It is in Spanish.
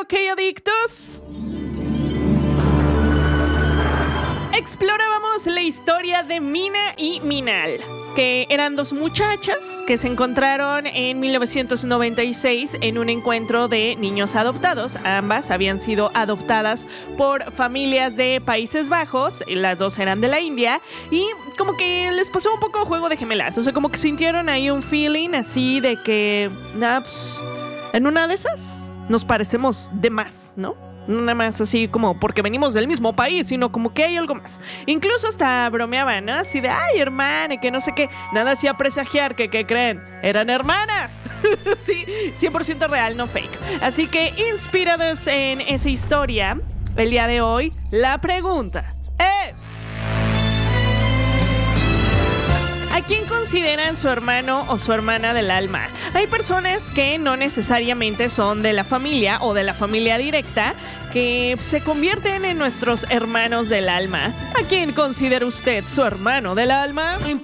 Ok, adictos. Explorábamos la historia de Mina y Minal, que eran dos muchachas que se encontraron en 1996 en un encuentro de niños adoptados. Ambas habían sido adoptadas por familias de Países Bajos, las dos eran de la India, y como que les pasó un poco juego de gemelas, o sea, como que sintieron ahí un feeling así de que, pues, en una de esas nos parecemos de más, ¿no? No nada más así como porque venimos del mismo país, sino como que hay algo más. Incluso hasta bromeaban, ¿no? Así de, ay, hermana, que no sé qué. Nada hacía presagiar que, ¿qué creen? ¡Eran hermanas! Sí, 100% real, no fake. Así que, inspirados en esa historia, el día de hoy, la pregunta es... ¿a quién consideran su hermano o su hermana del alma? Hay personas que no necesariamente son de la familia o de la familia directa, que se convierten en nuestros hermanos del alma. ¿A quién considera usted su hermano del alma?